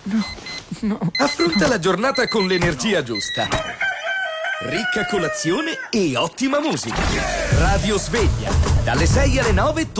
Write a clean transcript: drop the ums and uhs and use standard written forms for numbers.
No. Affronta la giornata con l'energia giusta. Ricca colazione e ottima musica. Radio Sveglia. Dalle 6 alle 9